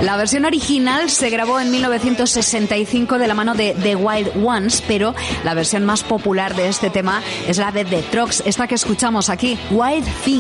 La versión original se grabó en 1965 de la mano de The Wild Ones, pero la versión más popular de este tema es la de The Troggs, esta que escuchamos aquí, Wild Thing.